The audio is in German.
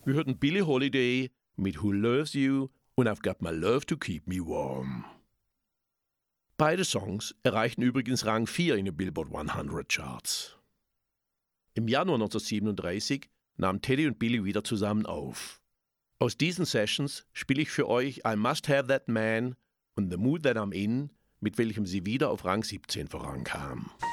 Wir hörten Billie Holiday mit Who Loves You und I've Got My Love to Keep Me Warm. Beide Songs erreichten übrigens Rang 4 in den Billboard 100 Charts. Im Januar 1937 nahmen Teddy und Billie wieder zusammen auf. Aus diesen Sessions spiele ich für euch I Must Have That Man und The Mood That I'm In, mit welchem sie wieder auf Rang 17 vorankamen.